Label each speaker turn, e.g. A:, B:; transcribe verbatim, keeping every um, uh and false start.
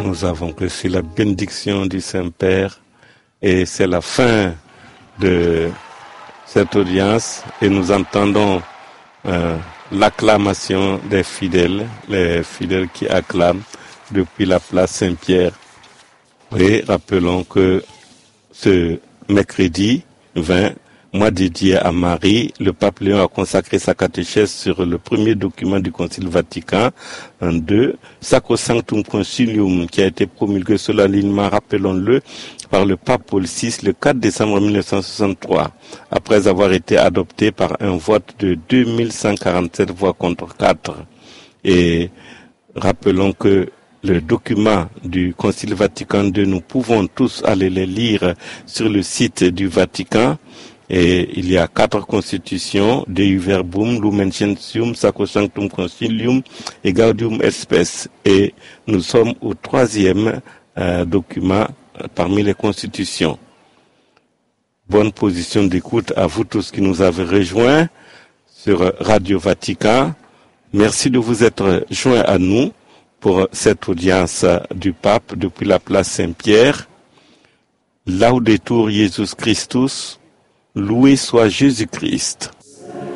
A: Nous avons reçu la bénédiction du Saint-Père et c'est la fin de cette audience et nous entendons euh, l'acclamation des fidèles, les fidèles qui acclament depuis la place Saint-Pierre. Et rappelons que ce mercredi vingt, mois dédié à Marie, le pape Léon a consacré sa catéchèse sur le premier document du Concile Vatican deux, Sacrosanctum Concilium, qui a été promulgué solennellement, rappelons-le, par le pape Paul six le quatre décembre mille neuf cent soixante-trois, après avoir été adopté par un vote de deux mille cent quarante-sept voix contre quatre. Et rappelons que le document du Concile Vatican deux, nous pouvons tous aller les lire sur le site du Vatican. Et il y a quatre constitutions, Dei Verbum, Lumen Gentium, Sacrosanctum Concilium et Gaudium et Spes. Et nous sommes au troisième euh, document euh, parmi les constitutions. Bonne position d'écoute à vous tous qui nous avez rejoints sur Radio Vatican. Merci de vous être joints à nous pour cette audience du pape depuis la place Saint-Pierre. Laudetur Jesus Christus. Loué soit Jésus-Christ.